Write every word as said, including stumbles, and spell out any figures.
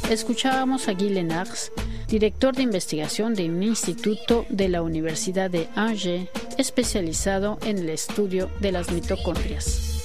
escuchábamos a Guy Lenars, director de investigación de un instituto de la Universidad de Angers, especializado en el estudio de las mitocondrias.